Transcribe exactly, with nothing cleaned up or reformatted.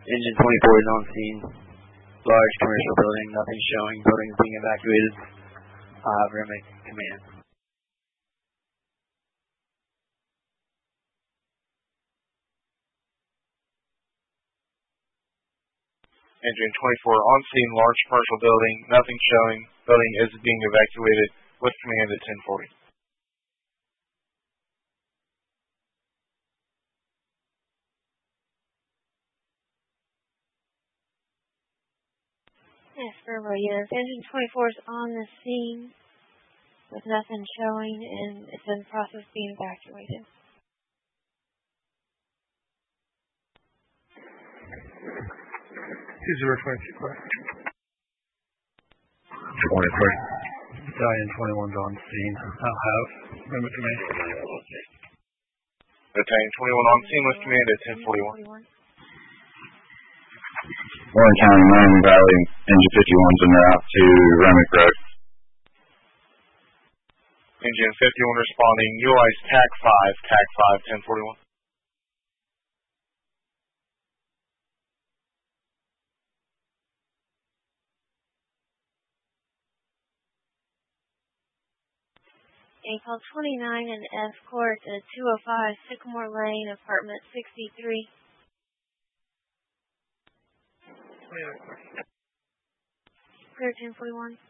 Engine twenty-four is on scene. Large commercial building, nothing showing. Building is being evacuated. Uh, Remick command. Engine twenty-four on scene, large commercial building, nothing showing. Building is being evacuated with command at ten forty. Yes, Yes, Engine twenty-four is on the scene with nothing showing, and it's in the process of being evacuated. two zero twenty-two, correct. twenty-three. Battalion twenty-one is on scene. I'll have Remick command. Battalion twenty-one on scene with command at ten forty-one. Warren County, Miami Valley, Engine fifty-one's en route to Remick Road. Engine fifty-one responding, utilize T A C five, T A C five, ten forty-one. Call twenty-nine and escort to two oh five Sycamore Lane, apartment sixty-three. Clear ten forty-one.